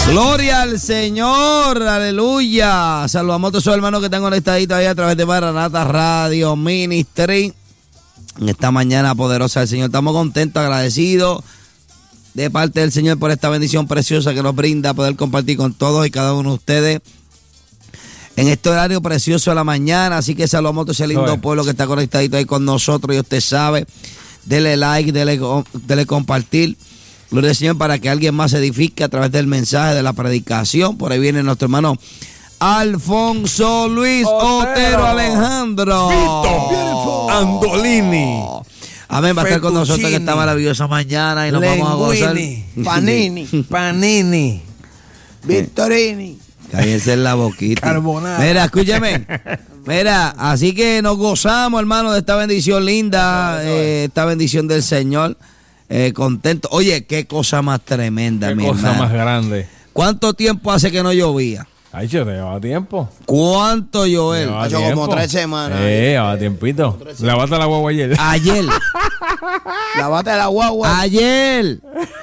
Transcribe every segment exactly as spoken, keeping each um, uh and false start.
Gloria al Señor, aleluya. Saludamos a todos esos hermanos que están conectaditos ahí a través de Maranata Radio Ministry. En esta mañana poderosa del Señor, estamos contentos, agradecidos de parte del Señor por esta bendición preciosa que nos brinda poder compartir con todos y cada uno de ustedes en este horario precioso de la mañana. Así que saludamos a todo ese lindo pueblo que está conectadito ahí con nosotros. Y usted sabe, dele like, dele, dele compartir. Gloria al Señor, para que alguien más se edifique a través del mensaje de la predicación. Por ahí viene nuestro hermano Alfonso Luis Otero, Otero Alejandro Vito Andolini. Amén, va a estar con nosotros en esta maravillosa mañana y nos Lenguini, vamos a gozar. Panini, Panini, Victorini. Cállese en la boquita. Carbonara. Mira, escúcheme. Mira, así que nos gozamos, hermano, de esta bendición linda, eh, esta bendición del Señor. Eh, contento. Oye, qué cosa más tremenda, qué mi cosa hermano. más grande. ¿Cuánto tiempo hace que no llovía? Ay, yo te llevaba tiempo. ¿Cuánto, Joel? Ha hecho como tres semanas. Eh, llevaba tiempito. Lavaste la guagua ayer. Ayer. Lavaste la guagua. Ayer.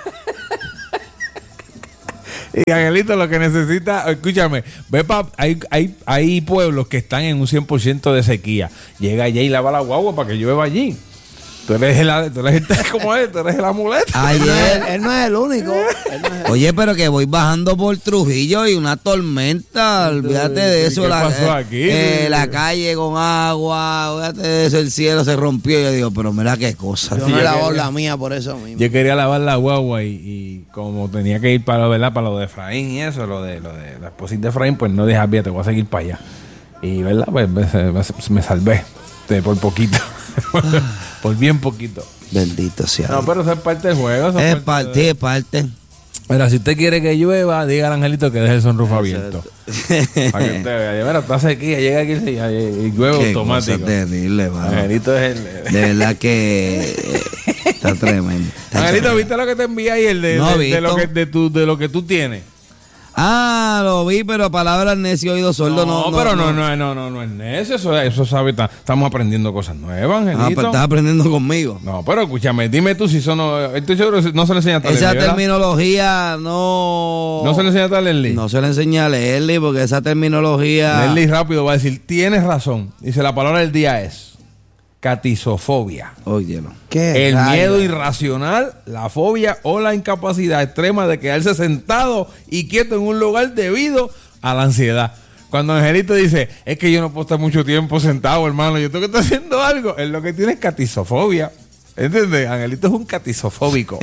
Y Angelito, lo que necesita, escúchame, ve pa, hay, hay, hay pueblos que están en un cien por ciento de sequía. Llega allá y lava la guagua para que llueva allí. Tú eres el, tú eres el, ¿cómo es? Tú eres el amuleto. Ayer. Él no es el único. Él no es el... Oye, pero que voy bajando por Trujillo y una tormenta, olvídate de eso. ¿Qué la, pasó aquí? Eh, la calle con agua, olvídate de eso, el cielo se rompió. Yo digo, pero mira qué cosa. Yo Sí, no he yo lavado quería- la mía por eso mismo. Yo quería lavar la guagua y, y como tenía que ir para, ¿verdad? para lo de Efraín y eso, lo de, lo de la esposita de Efraín, pues no dije, "Ah, te voy a seguir para allá." Y, ¿verdad? Pues me, me- me salvé de, por poquito. Por bien poquito. Bendito sea. No, pero eso es parte del juego. eso es parte parte, de- es parte. Mira, si usted quiere que llueva, diga al Angelito que deje el sunroof abierto. Para que usted vea. Mira, está sequía, llega aquí y, y llueve Qué automático. cosa terrible, mano. Angelito es el... De verdad que eh, está tremendo. Está Angelito, tremendo. ¿viste lo que te envía ahí? El de, No he de, de lo visto. que, de, tu, de lo que tú tienes. Ah, lo vi, pero palabras necio, oído sordo, no. No, pero no, no, no, no, no es necio. Eso, eso sabe, ta- estamos aprendiendo cosas nuevas, Ah, Angelito. pero estás aprendiendo conmigo. No, pero escúchame, dime tú si eso no... Estoy seguro que no se le enseña a Leslie, Esa ¿verdad? terminología no. No se le enseña a Leslie. No se le enseña a Leslie porque esa terminología. Leslie rápido va a decir, tienes razón. Dice, la palabra del día es catisofobia. Óyelo. ¿Qué El rayos? miedo irracional, la fobia o la incapacidad extrema de quedarse sentado y quieto en un lugar debido a la ansiedad. Cuando Angelito dice, es que yo no puedo estar mucho tiempo sentado, hermano, yo tengo que estar haciendo algo, él lo que tiene es catisofobia. ¿Entiendes? Angelito es un catisofóbico.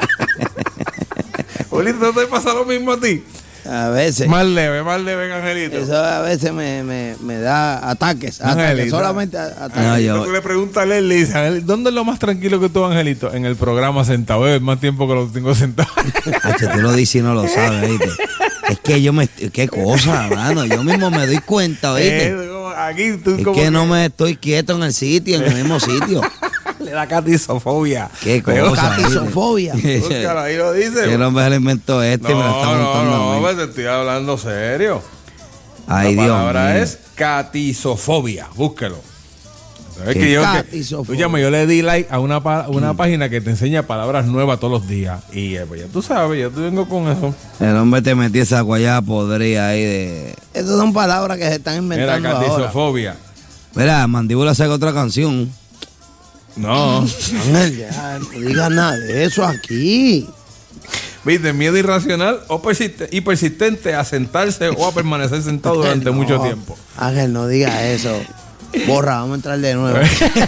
Julito, ¿no te pasa lo mismo a ti? A veces. Más leve, más leve, Angelito. Eso a veces me, me, me da ataques. Ataques. Angelito. Solamente a- ataques. No, Angelito, yo- tú le preguntas a Leslie, dice, "Angel- ¿dónde es lo más tranquilo que tú, Angelito?" En el programa sentado. Es más tiempo que lo tengo sentado. Hacho, tú lo dices y no lo sabes, ¿viste? Es que yo me. Qué cosa, mano. Yo mismo me doy cuenta, ¿viste? Eh, como aquí tú Es como que no me estoy quieto en el sitio, en el mismo sitio. le da catisofobia. Qué Pero- cosa. Catisofobia. Búscalo, ahí lo dice. ¿Qué nombre se le inventó este? no, Me lo está montando no, a no, mí. pues te estoy hablando serio. Ay, la Dios palabra mío. es catisofobia. Búsquelo. Es ¿Qué? que yo, que, Catisofobia. escúchame, yo le di like a una, pa- una página que te enseña palabras nuevas todos los días. Y eh, pues ya tú sabes, yo te vengo con eso. El hombre te metió esa guayaba podrida ahí de. Esas son palabras que se están Mira, inventando ahora. catisofobia. Mira, Mandíbula saca otra canción. No. Ángel, ya, no digas nada de eso aquí. ¿Viste? Miedo irracional o persiste- y persistente a sentarse o a permanecer sentado durante No, mucho tiempo. Ángel, no digas eso. Borra, vamos a entrar de nuevo.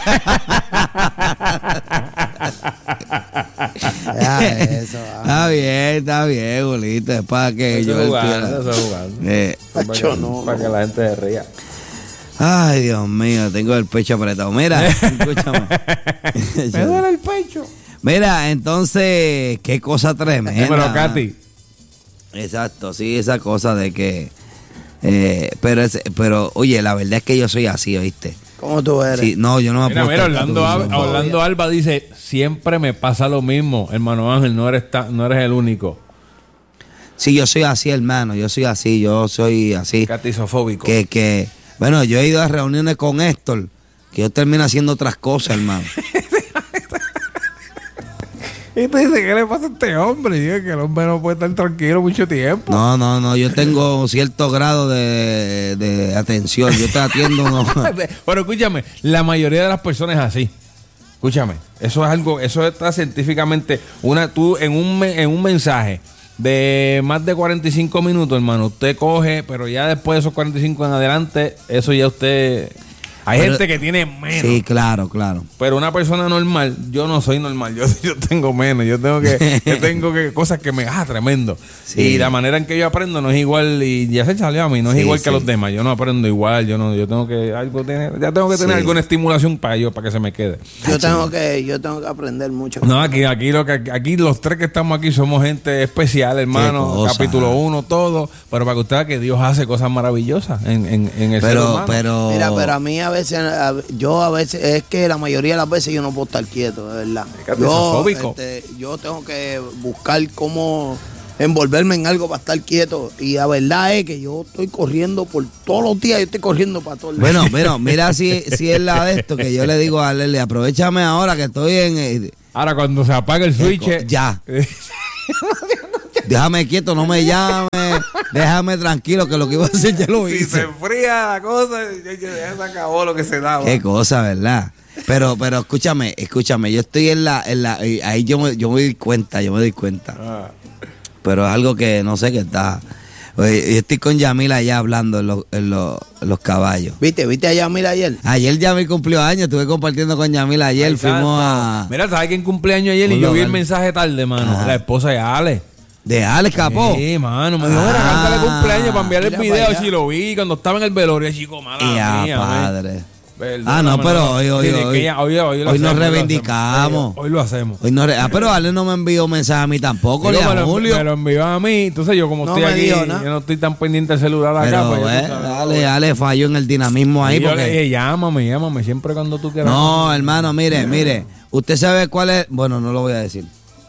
Ya, eso, ah. Está bien, está bien, Julito. Es para que yo. Eso jugando, eso jugando. Eh, Pacho, no, Para no. que la gente se ría. ay, Dios mío, tengo el pecho apretado. Mira, escúchame. Me duele el pecho. Mira, entonces, qué cosa tremenda. Dímelo, Katy. Exacto, sí, esa cosa de que. Eh, pero, es- pero, oye, la verdad es que yo soy así, ¿oíste? ¿Cómo tú eres? Sí, no, yo no me Mira, puedo mira, estar Orlando, tanto Al- Orlando Alba dice, siempre me pasa lo mismo, hermano Ángel, no eres, ta- no eres el único. Sí, yo soy así, hermano, yo soy así, yo soy así. Catisofóbico. Que, que, bueno, yo he ido a reuniones con Héctor, que yo termino haciendo otras cosas, hermano. Y tú dices, ¿qué le pasa a este hombre? Y dice que el hombre no puede estar tranquilo mucho tiempo. No, no, no, yo tengo cierto grado de, de atención. Yo te atiendo. No. Pero escúchame, la mayoría de las personas es así. Escúchame, eso es algo, eso está científicamente. Una, tú en un, en un mensaje de más de cuarenta y cinco minutos, hermano, usted coge, pero ya después de esos cuarenta y cinco en adelante, eso ya usted... Hay pero, gente que tiene menos. Sí, claro, claro. Pero una persona normal, yo no soy normal, yo, yo tengo menos, yo tengo que, yo tengo que cosas que me, ah, tremendo. Sí. Y la manera en que yo aprendo no es igual, y ya se salió a mí, no es sí, igual sí. que a los demás. Yo no aprendo igual, yo no, yo tengo que, algo tener, ya tengo que tener sí. alguna estimulación para yo, para que se me quede. Yo tengo que, yo tengo que aprender mucho. No, aquí, aquí lo que, aquí los tres que estamos aquí somos gente especial, hermano. Capítulo uno, todo, pero para que usted vea que Dios hace cosas maravillosas en, en, en el pero, ser humano. Pero, mira, pero a mí a veces yo a veces es que la mayoría de las veces yo no puedo estar quieto, de verdad. Yo, este, yo tengo que buscar cómo envolverme en algo para estar quieto, y la verdad es que yo estoy corriendo por todos los días, yo estoy corriendo para todos bueno, lados. Bueno, mira si, si es la de esto que yo le digo a Lele, aprovechame ahora que estoy en... Eh, ahora cuando se apaga el switch... Ya. Déjame quieto, no me llame, déjame tranquilo, que lo que iba a hacer ya lo hice. Si se enfría la cosa, ya se acabó lo que se daba. Qué cosa, ¿verdad? Pero, pero escúchame, escúchame, yo estoy en la, en la, ahí yo me, yo me doy cuenta, yo me doy cuenta. Ah. Pero es algo que no sé qué está. Oye, yo estoy con Yamil allá hablando en los, en los, en los caballos. ¿Viste? ¿Viste a Yamil ayer? Ayer Yamil cumplió años, estuve compartiendo con Yamil ayer, Ay, fuimos a... Mira, ¿sabes quién cumpleaños ayer? Y yo vi el mensaje tarde, mano. Ajá. La esposa de Ale. ¿De Ale Capó? Sí, mano, me dijo, mira, ah, cántale cumpleaños para enviarle el video. Si lo vi cuando estaba en el velorio, chico, mala ya, mía, padre. Perdón, ah, no, pero hoy, hoy, hoy, hoy, hoy, hoy, hoy nos reivindicamos. Hoy lo hacemos. Hoy no re... Ah, pero Ale no me envió mensaje a mí tampoco, Digo, ni a me, Julio. Lo, me lo envió a mí, entonces yo como no estoy aquí, dijo, ¿no? Yo no estoy tan pendiente del celular acá. Pero, pues, eh, Ale, Ale falló en el dinamismo ahí. Y porque... yo le dije, llámame, llámame, siempre cuando tú quieras. No, hermano, mire, mire, usted sabe cuál es, bueno, no lo voy a decir.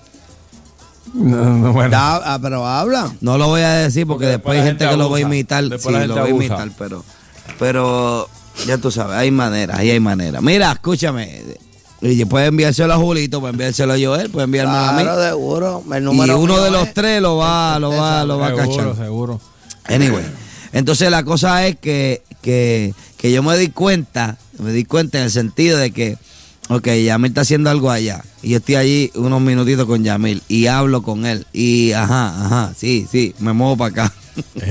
No, no, bueno. Da, pero habla. No lo voy a decir porque, porque después, después hay gente, gente que lo va a imitar. Después sí, lo va a imitar, pero, pero ya tú sabes, hay maneras, ahí hay maneras. Mira, escúchame. Y puede enviárselo a Julito, puede enviárselo a Joel, puede enviármelo claro, a mí. Seguro. El número y uno de los es... tres lo va, lo va, lo va a cachar. Seguro, seguro. Anyway, entonces la cosa es que, que, que yo me di cuenta, me di cuenta en el sentido de que ok, Yamil está haciendo algo allá. Y yo estoy allí unos minutitos con Yamil. Y hablo con él. Y ajá, ajá, sí, sí, me muevo para acá.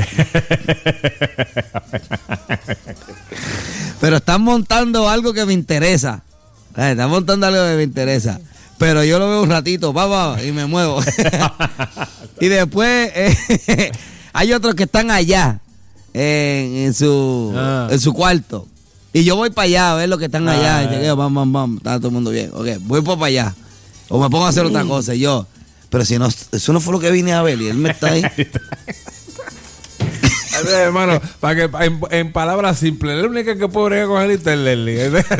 Pero están montando algo que me interesa. Están montando algo que me interesa. Pero yo lo veo un ratito, pa, pa, y me muevo. Y después eh, hay otros que están allá, en, en, su, ah. en su cuarto. Y yo voy para allá a ver lo que están allá. Ah, y llegué, bam, bam, bam, está todo el mundo bien. Ok, voy para allá. O me pongo a hacer otra cosa. Y yo, pero si no, eso no fue lo que vine a ver. Y él me está ahí. Hermano, para que en, en palabras simples, la única que puede coger es el Leslie.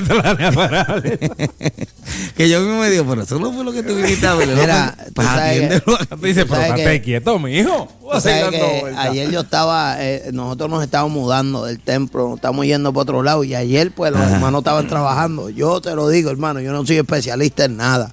Que yo mismo me digo, pero eso no fue lo que tú viniste a ver. Mira, pues atiéndelo. Tú dices, pero estate quieto, mijo. Ayer yo estaba, eh, nosotros nos estábamos mudando del templo, nos estamos yendo para otro lado. Y ayer, pues, los Ajá. hermanos estaban trabajando. Yo te lo digo, hermano, yo no soy especialista en nada.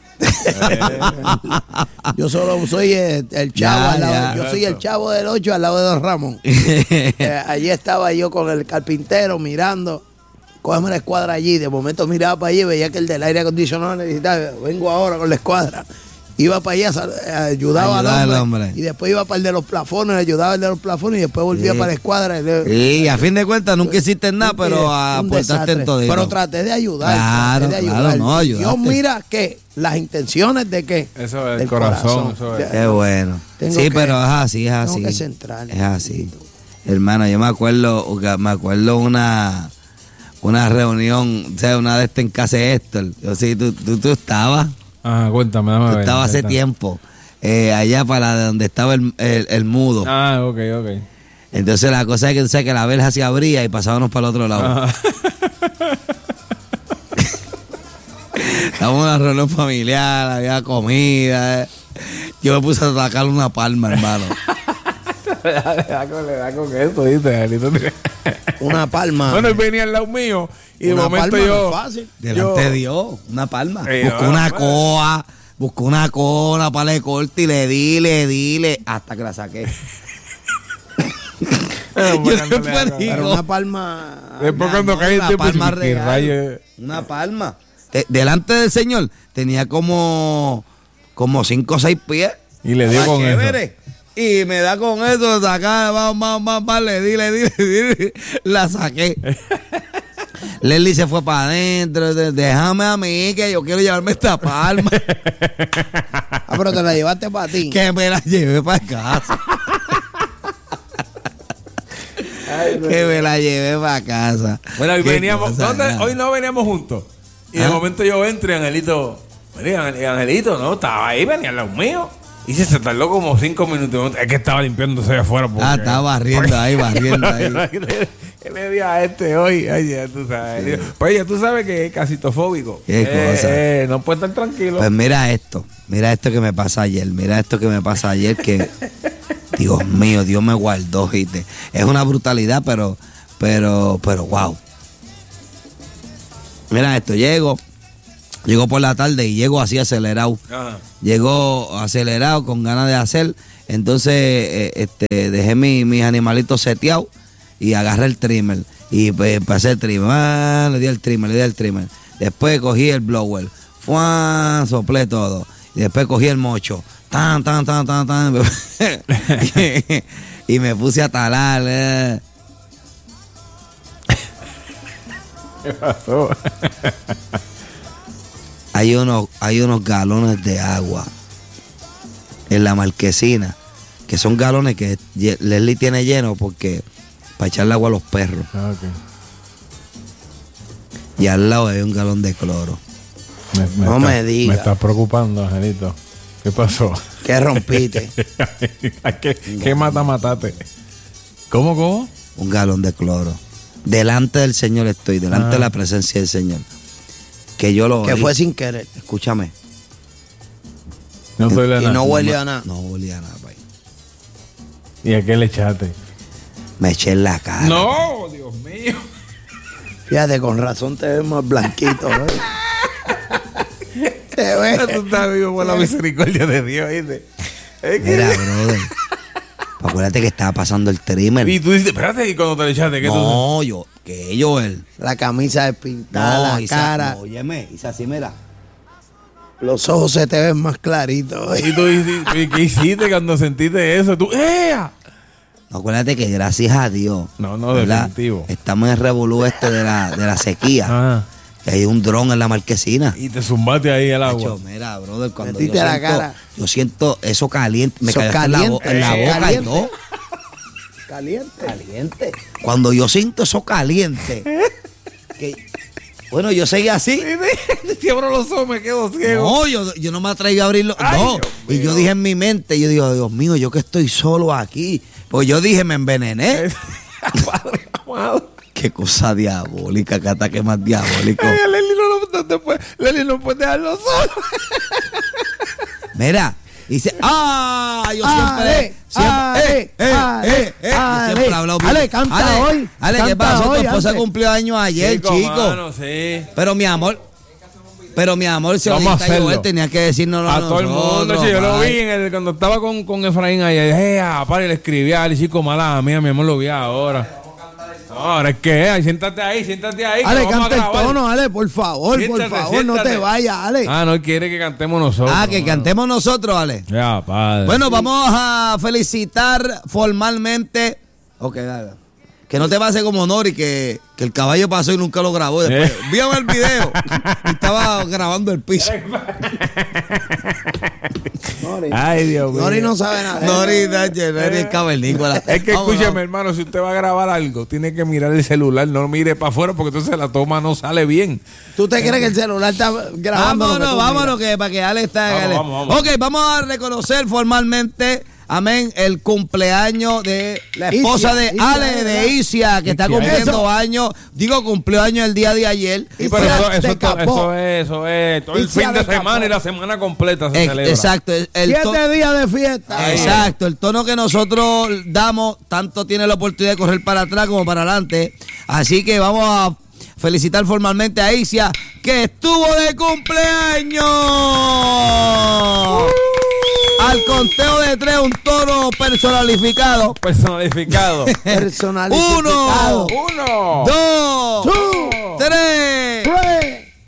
Yo solo soy el, el chavo ya, al lado, ya, yo soy el chavo del ocho al lado de Don Ramón. eh, allí estaba yo con el carpintero mirando, cógeme la escuadra allí. De momento miraba para allí y veía que el del aire acondicionado necesitaba, vengo ahora con la escuadra. Iba para allá, ayudaba Ayudar al, hombre, al hombre y después iba para el de los plafones, ayudaba al de los plafones y después volvía sí. para la escuadra. Y, le, sí, a fin de cuentas nunca hiciste nada, pero aportaste en todo. Pero traté de ayudar. Claro, traté de ayudar. Claro, no, ayudaste. Dios mira que las intenciones de qué. Eso es el corazón. corazón. Eso es. Qué bueno. Tengo sí, que, pero es así, es así. Tengo que centrar. Es así. Hermano, yo me acuerdo, me acuerdo una una reunión, o sea, una de estas en casa de Héctor. Yo sí, tú, tú, tú estabas. Ah, cuéntame, dame ver. Estaba hace tiempo, eh, allá para donde estaba el, el, el mudo. Ah, ok, ok. Entonces la cosa es que tú sabes que la verja se abría y pasábamos para el otro lado. Ah. Estábamos en una reunión familiar, había comida. Eh. Yo me puse a sacar una palma, hermano. Le da con, le da con eso, ¿viste? Una palma. Bueno, él venía al lado mío y de una momento palma yo... No es fácil. Delante yo, de Dios, una palma. Eh, Buscó no, una no, coa, busqué una cola para le corte y le di, le di, le, hasta que la saqué. Yo después digo, Pero una palma. Después cuando amor, cae el una tiempo, palma ¿qué real. rayos? Una palma. De- delante del Señor tenía como como cinco o seis pies. Y le dio Ah, con chévere. Y me da con eso, sacar, vamos, vamos, vamos, le di, le di, le di, la saqué. Leslie se fue para adentro, de- déjame a mí que yo quiero llevarme esta palma. Ah, pero te la llevaste para ti. Que me la llevé para casa. Que me la llevé para casa. Bueno, hoy Qué veníamos, cosa, ¿dónde? nada. Hoy no veníamos juntos. Y de ¿Ah? momento yo entro y Angelito, mira, Angel- Angelito, no, estaba ahí, venía al lado mío. Y se, se tardó como cinco minutos. Es que estaba limpiándose de afuera. Porque, Ah, estaba barriendo ahí, barriendo ahí. ¿Qué le di a este hoy? Ay, ya tú sabes. Pues ya tú sabes que es casitofóbico. Qué Eh, cosa. eh, no puede estar tranquilo. Pues mira esto, mira esto que me pasa ayer, mira esto que me pasa ayer que, Dios mío, Dios me guardó, ¿viste? Es una brutalidad, pero, pero, pero, wow. Mira esto, llego, llego por la tarde y llego así acelerado. Ajá. Llego acelerado, con ganas de hacer. Entonces, eh, este, dejé mi- mis animalitos seteados y agarré el trimmer. Y pues pasé el trimmer. Ah, le di el trimmer, le di el trimmer. Después cogí el blower. ¡Fuan! Soplé todo. Y después cogí el mocho. Tan, tan, tan, tan, tan. Y me puse a talar. eh. ¿Qué pasó? Hay unos, hay unos galones de agua en la marquesina, que son galones que Ye- Leslie tiene lleno porque para echarle agua a los perros. Ah, ok. Y al lado hay un galón de cloro. Me, No está- me diga. Me estás preocupando, Angelito. ¿Qué pasó? Que rompiste. ¿Qué, qué mata matate? ¿Cómo, cómo? Un galón de cloro. Delante del Señor estoy, delante Ah. de la presencia del Señor. Que yo lo Que oí. fue sin querer. Escúchame. No duele Y nada. no huele a nada. No olía a nada, pay. ¿Y a qué le echaste? Me eché en la cara. No, Dios mío. Fíjate, con razón te ves más blanquito. ¿eh? Te Tú ves. estás vivo por la misericordia de Dios, ¿viste? Es que- Mira, brother. Acuérdate que estaba pasando el trimmer. Y tú dices, espérate, ¿y cuando te le echaste? ¿Qué No, yo, que yo, él. La camisa despintada, la Isa, cara. no, óyeme, Isa, así mira. Los ojos se te ven más claritos. tú? ¿eh? ¿Y tú dices, ¿y qué hiciste cuando sentiste eso? Tú, ¡ea! No, acuérdate que gracias a Dios. No, no, ¿verdad? definitivo. Estamos en el revolú este de la, de la sequía. Ah, Y hay un dron en la marquesina. y te zumbaste ahí el agua. Nacho, mira, brother, cuando yo Metiste la siento, cara. yo siento eso caliente, me Eso cayó hasta en la, bo- caliente, en la eh, boca y caliente. todo. Caliente. Caliente. Cuando yo siento eso caliente, que, bueno, yo seguí así. Si abro los ojos me quedo ciego. No, yo, yo no me atreví a abrirlo. Ay, no. Dios Y yo mío. dije en mi mente, yo digo, Dios mío, yo que estoy solo aquí. Pues yo dije, me envenené. Padre amado. Qué cosa diabólica, qué ataque más diabólico. Ay, a Leli no, lo- no te puede, Leli no puede dejarlo solo. Mira, dice, ah, yo siempre, Ale, siempre, Ale, eh, eh, Ale, eh, eh, yo Ale. siempre he hablado bien. Ale, canta Ale, hoy, Ale, ¿qué canta pasó? Tu hoy, esposa Ale. cumplió años ayer, chico. Mano, sí. Pero mi amor, pero mi amor, si lo Vamos a dijiste a Joel, hacerlo. tenía que decirnos A todo el mundo, che, yo lo vi en el, cuando estaba con, con Efraín ahí. Eh, ah, para, y le escribí a él, chico, mala mía, mi amor, lo vi ahora. No, ahora es que, ay, siéntate ahí, siéntate ahí. que Ale, vamos a canta el grabar. tono, Ale, por favor, Siéntate, por favor, no siéntate. te vayas, Ale. Ah, no, él quiere que cantemos nosotros. Ah, que mano. cantemos nosotros, Ale. Ya, padre. Bueno, vamos a felicitar formalmente. Ok, dale. Que no te pase como Nori, que, que el caballo pasó y nunca lo grabó. Después, Eh. víame el video. Y estaba grabando el piso. Nori. Ay, Dios mío. Nori no sabe nada. Nori, Nori, Nori, el cavernícola. Es que Vamos, escúcheme, vamos. hermano, si usted va a grabar algo, tiene que mirar el celular, no mire para afuera porque entonces la toma no sale bien. ¿Tú te crees que el celular está grabando? lo que Vámonos, tú vámonos, miras? que para que Ale está. Vamos, Ale. vamos, vamos. Ok, vamos a reconocer formalmente. Amén, el cumpleaños de la esposa Isia, de Isia, Ale, ¿verdad? de Isia, que está Isia. cumpliendo Eso. años. Digo, cumplió años el día de ayer. Sí, pero Isia eso, eso, te to- capó. eso es, eso es. Todo el Isia fin de te capó. semana y la semana completa se Ex- celebra. Exacto. El, el to- Siete días de fiesta. Ahí. exacto. El tono que nosotros damos, tanto tiene la oportunidad de correr para atrás como para adelante. Así que vamos a, felicitar formalmente a Isia, que estuvo de cumpleaños. Al conteo de tres, un toro personalificado. Personalificado. Personalificado. Uno. Uno. Dos. Two.